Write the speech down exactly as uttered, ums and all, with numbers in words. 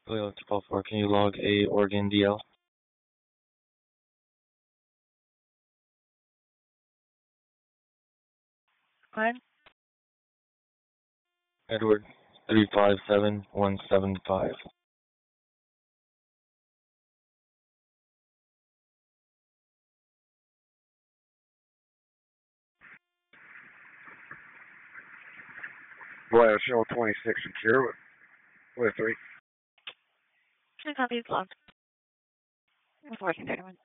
Leo two four four, can you log a Oregon D L? Fine. Edward three five seven one seven five. Blair, Shell twenty-six secure with three. Two copies logged. Enforcing thirty-one.